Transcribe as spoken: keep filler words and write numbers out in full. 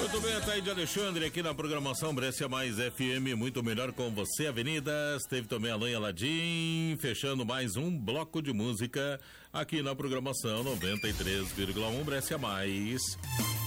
Muito bem, tá aí de Alexandre aqui na programação Brescia Mais F M, muito melhor com você, Avenidas. Teve também Alain Aladim, fechando mais um bloco de música aqui na programação noventa e três vírgula um Brescia Mais.